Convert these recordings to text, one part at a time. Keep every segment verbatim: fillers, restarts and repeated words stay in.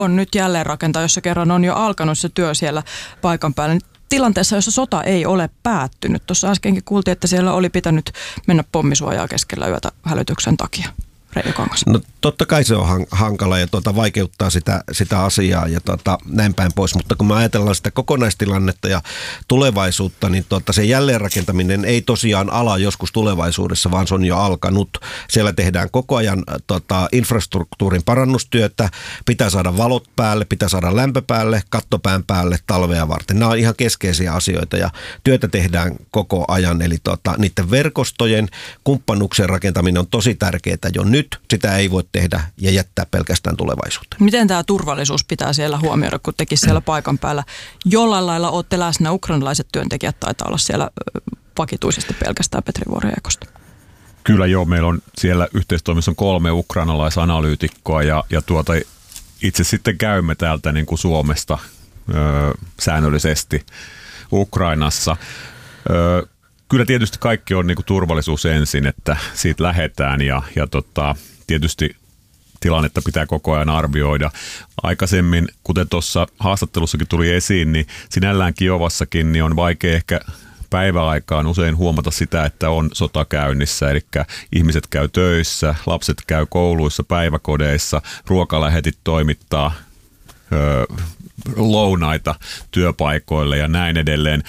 on nyt jälleenrakentaa, jossa kerran on jo alkanut se työ siellä paikan päällä. Tilanteessa, jossa sota ei ole päättynyt. Tuossa äskenkin kuultiin, että siellä oli pitänyt mennä pommisuojaa keskellä yötä hälytyksen takia. Reijo Kangas. No totta kai se on hankala ja tuota, vaikeuttaa sitä, sitä asiaa ja tuota, näin päin pois, mutta kun me ajatellaan sitä kokonaistilannetta ja tulevaisuutta, niin tuota, se jälleenrakentaminen ei tosiaan ala joskus tulevaisuudessa, vaan se on jo alkanut. Siellä tehdään koko ajan tuota, infrastruktuurin parannustyötä, pitää saada valot päälle, pitää saada lämpö päälle, kattopään päälle talvea varten. Nämä on ihan keskeisiä asioita ja työtä tehdään koko ajan, eli tuota, niiden verkostojen kumppanuuksien rakentaminen on tosi tärkeää jo nyt. Nyt sitä ei voi tehdä ja jättää pelkästään tulevaisuuteen. Miten tämä turvallisuus pitää siellä huomioida, kun tekin siellä paikan päällä jollain lailla olette läsnä? Ukrainalaiset työntekijät taitaa olla siellä vakituisesti pelkästään Petri Vuoriaikosta. Kyllä joo, meillä on siellä yhteistoimissa on kolme ukrainalaisanalyytikkoa ja, ja tuota, itse sitten käymme täältä niin kuin Suomesta öö, säännöllisesti Ukrainassa. Öö, Kyllä tietysti kaikki on niin kuin turvallisuus ensin, että siitä lähdetään ja, ja tota, tietysti tilannetta pitää koko ajan arvioida. Aikaisemmin, kuten tuossa haastattelussakin tuli esiin, niin sinällään Kiovassakin niin on vaikea ehkä päiväaikaan usein huomata sitä, että on sota käynnissä. Eli ihmiset käy töissä, lapset käy kouluissa, päiväkodeissa, ruokalähetit toimittaa öö, lounaita työpaikoille ja näin edelleen.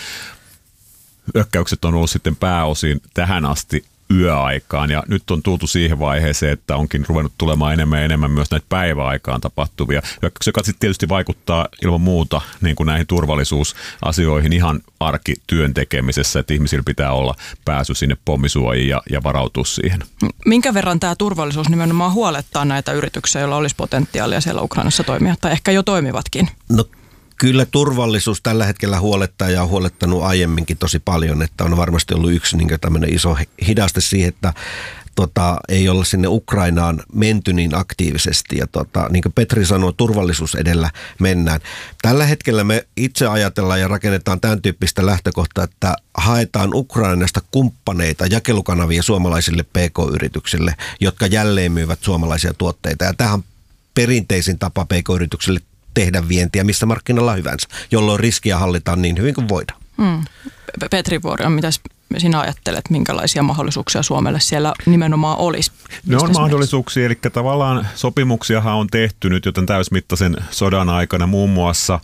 Hyökkäykset on ollut sitten pääosin tähän asti yöaikaan ja nyt on tultu siihen vaiheeseen, että onkin ruvennut tulemaan enemmän ja enemmän myös näitä päiväaikaan tapahtuvia hyökkäyksiä, joka sitten tietysti vaikuttaa ilman muuta niin kuin näihin turvallisuusasioihin ihan arkityön tekemisessä, että ihmisillä pitää olla pääsy sinne pommisuojiin ja, ja varautua siihen. Minkä verran tämä turvallisuus nimenomaan huolettaa näitä yrityksiä, joilla olisi potentiaalia siellä Ukrainassa toimia tai ehkä jo toimivatkin? No. Kyllä turvallisuus tällä hetkellä huolettaa ja on huolettanut aiemminkin tosi paljon, että on varmasti ollut yksi niin tämmöinen iso hidaste siihen, että tota, ei olla sinne Ukrainaan menty niin aktiivisesti. Ja tota, niin kuin Petri sanoi, turvallisuus edellä mennään. Tällä hetkellä me itse ajatellaan ja rakennetaan tämän tyyppistä lähtökohtaa, että haetaan Ukrainasta kumppaneita, jakelukanavia suomalaisille P K-yrityksille, jotka jälleen myyvät suomalaisia tuotteita. Ja tähän on perinteisin tapa P K-yrityksille tehdä vientiä missä markkinalla hyvänsä, jolloin riskiä hallitaan niin hyvin kuin voidaan. Hmm. Petri Vuorio, mitä sinä ajattelet, minkälaisia mahdollisuuksia Suomelle siellä nimenomaan olisi? Ne on mahdollisuuksia, eli tavallaan sopimuksiahan on tehty nyt jo tämän täysmittaisen sodan aikana muun muassa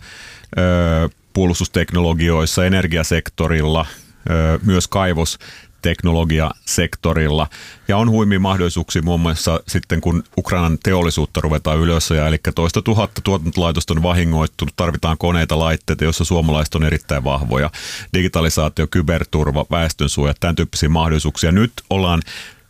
ö, puolustusteknologioissa, energiasektorilla, ö, myös kaivos teknologiasektorilla. Ja on huimia mahdollisuuksia muun muassa sitten, kun Ukrainan teollisuutta ruvetaan ylös, ja eli toista tuhatta tuotantolaitosta on vahingoittunut, tarvitaan koneita, laitteita, joissa suomalaiset on erittäin vahvoja. Digitalisaatio, kyberturva, väestönsuoja, tämän tyyppisiä mahdollisuuksia. Nyt ollaan,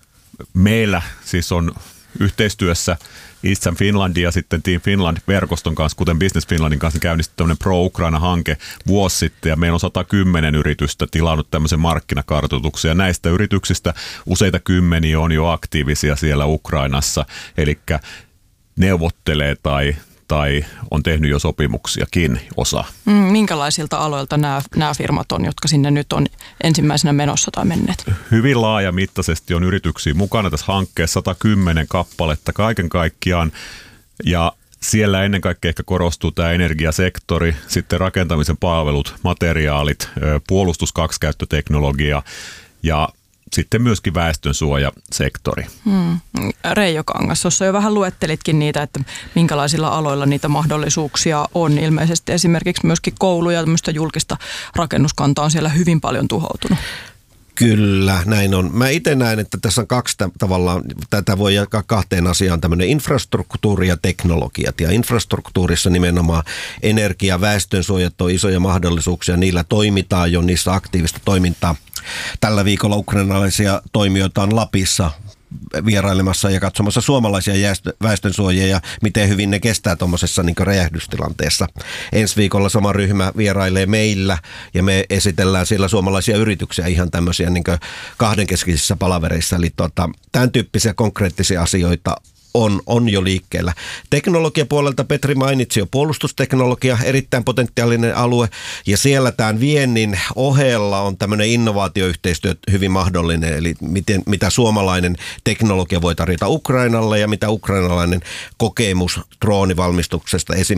meillä siis on yhteistyössä Eastern Finlandin ja sitten Team Finland-verkoston kanssa, kuten Business Finlandin kanssa, käynnistetty tämmöinen Pro-Ukraina-hanke vuosi sitten, ja meillä on sata kymmenen yritystä tilannut tämmöisen markkinakartoituksen, ja näistä yrityksistä useita kymmeniä on jo aktiivisia siellä Ukrainassa, eli neuvottelee tai, tai on tehnyt jo sopimuksiakin osa. Mm, minkälaisilta aloilta nämä, nämä firmat on, jotka sinne nyt on ensimmäisenä menossa tai menneet? Hyvin laajamittaisesti on yrityksiä mukana tässä hankkeessa, sata kymmenen kappaletta kaiken kaikkiaan, ja siellä ennen kaikkea ehkä korostuu tämä energiasektori, sitten rakentamisen palvelut, materiaalit, puolustus kaksikäyttöteknologia ja sitten myöskin väestönsuojasektori. Hmm. Reijo Kangas, tuossa jo vähän luettelitkin niitä, että minkälaisilla aloilla niitä mahdollisuuksia on. Ilmeisesti esimerkiksi myöskin kouluja ja tämmöistä julkista rakennuskantaa on siellä hyvin paljon tuhoutunut. Kyllä, näin on. Mä itse näen, että tässä on kaksi tavallaan, tätä voi jakaa kahteen asiaan, tämmöinen infrastruktuuri ja teknologiat. Ja infrastruktuurissa nimenomaan energia, väestönsuojat on isoja mahdollisuuksia, niillä toimitaan jo, niissä aktiivista toimintaa. Tällä viikolla ukrainalaisia toimijoita on Lapissa vierailemassa ja katsomassa suomalaisia väestönsuojia ja miten hyvin ne kestää tuommoisessa niin räjähdystilanteessa. Ensi viikolla sama ryhmä vierailee meillä ja me esitellään siellä suomalaisia yrityksiä ihan tämmöisiä niin kahdenkeskisissä palavereissa. Eli tuota, tämän tyyppisiä konkreettisia asioita on, on jo liikkeellä. Teknologiapuolelta Petri mainitsi jo puolustusteknologia, erittäin potentiaalinen alue, ja siellä tämän viennin ohella on tämmöinen innovaatioyhteistyö hyvin mahdollinen, eli miten, mitä suomalainen teknologia voi tarjota Ukrainalle ja mitä ukrainalainen kokemus droonivalmistuksesta esimerkiksi